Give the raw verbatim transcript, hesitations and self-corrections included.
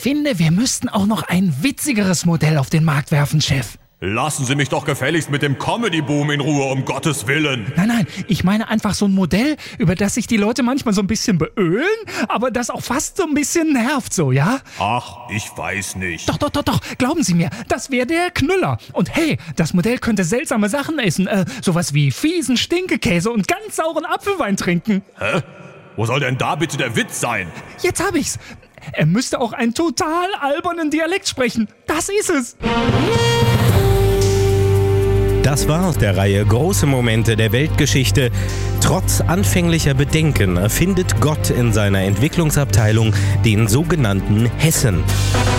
finde, wir müssten auch noch ein witzigeres Modell auf den Markt werfen, Chef. Lassen Sie mich doch gefälligst mit dem Comedy-Boom in Ruhe, um Gottes Willen. Nein, nein, ich meine einfach so ein Modell, über das sich die Leute manchmal so ein bisschen beölen, aber das auch fast so ein bisschen nervt so, ja? Ach, ich weiß nicht. Doch, doch, doch, doch, glauben Sie mir, das wäre der Knüller. Und hey, das Modell könnte seltsame Sachen essen, äh, sowas wie fiesen Stinkekäse und ganz sauren Apfelwein trinken. Hä? Wo soll denn da bitte der Witz sein? Jetzt hab ich's. Er müsste auch einen total albernen Dialekt sprechen. Das ist es. Das war aus der Reihe Große Momente der Weltgeschichte. Trotz anfänglicher Bedenken erfindet Gott in seiner Entwicklungsabteilung den sogenannten Hessen.